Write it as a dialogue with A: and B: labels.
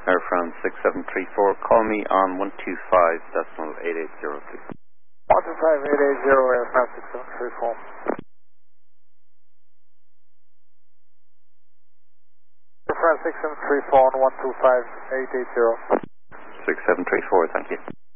A: Air France 6734, call me on 125.880, please.
B: 125.880, Air France 6734. Air France 6734 on 125.880.
A: 6734, thank you.